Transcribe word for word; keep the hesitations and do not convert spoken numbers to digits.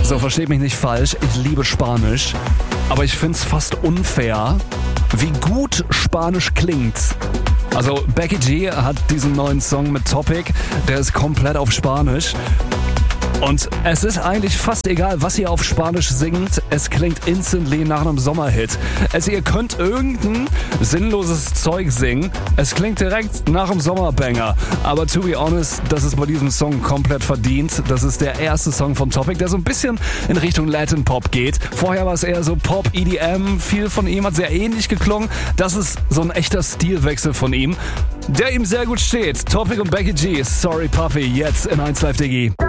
So, versteht mich nicht falsch, ich liebe Spanisch, aber ich find's fast unfair, wie gut Spanisch klingt. Also Becky G hat diesen neuen Song mit Topic, der ist komplett auf Spanisch. Und es ist eigentlich fast egal, was ihr auf Spanisch singt, es klingt instantly nach einem Sommerhit. Also ihr könnt irgendein sinnloses Zeug singen, es klingt direkt nach einem Sommerbanger. Aber to be honest, das ist bei diesem Song komplett verdient. Das ist der erste Song von Topic, der so ein bisschen in Richtung Latin Pop geht. Vorher war es eher so Pop, E D M, viel von ihm hat sehr ähnlich geklungen. Das ist so ein echter Stilwechsel von ihm, der ihm sehr gut steht. Topic und Becky G, Sorry Puppy, jetzt in eins Live Diggi.